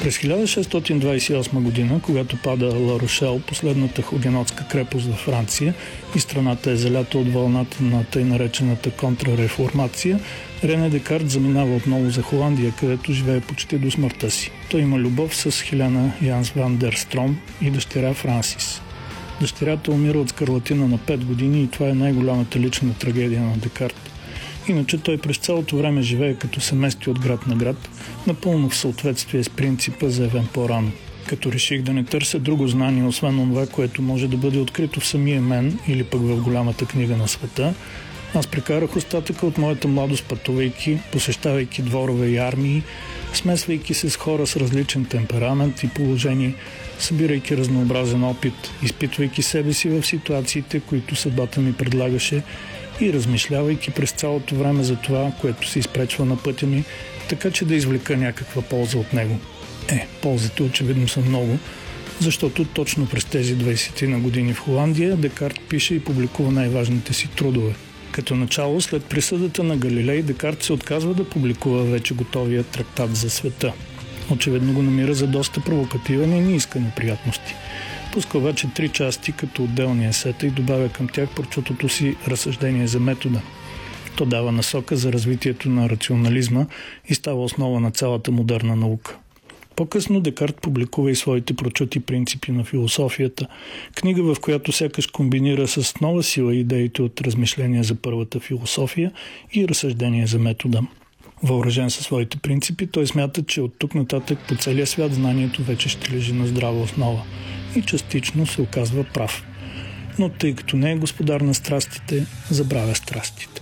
През 1628 година, когато пада Ла Рошел, последната хугенотска крепост във Франция, и страната е залята от вълната на тъй наречената контрареформация, Рене Декарт заминава отново за Холандия, където живее почти до смъртта си. Той има любов с Хелена Янс ван дер Стром и дъщеря Франсис. Дъщерята умира от скарлатина на 5 години и това е най-голямата лична трагедия на Декарт. Иначе той през цялото време живее като се мести от град на град, напълно в съответствие с принципа, заявен по-рано. Като реших да не търся друго знание, освен това, което може да бъде открито в самия мен или пък в голямата книга на света, аз прекарах остатъка от моята младост пътувайки, посещавайки дворове и армии, смесвайки се с хора с различен темперамент и положение, събирайки разнообразен опит, изпитвайки себе си в ситуациите, които съдбата ми предлагаше, и размишлявайки през цялото време за това, което се изпречва на пътя ми, така че да извлека някаква полза от него. Ползите очевидно са много, защото точно през тези 20 на години в Холандия Декарт пише и публикува най-важните си трудове. Като начало, след присъдата на Галилей, Декарт се отказва да публикува вече готовия трактат за света. Очевидно го намира за доста провокативен и не иска неприятности. Пуска вече 3 части като отделни есета и добавя към тях прочутото си разсъждение за метода. То дава насока за развитието на рационализма и става основа на цялата модерна наука. По-късно Декарт публикува и своите прочути принципи на философията, книга, в която сякаш комбинира с нова сила идеите от размишления за първата философия и разсъждение за метода. Въоръжен със своите принципи, той смята, че от тук нататък по целия свят знанието вече ще лежи на здрава основа и частично се оказва прав. Но тъй като не е господар на страстите, забравя страстите.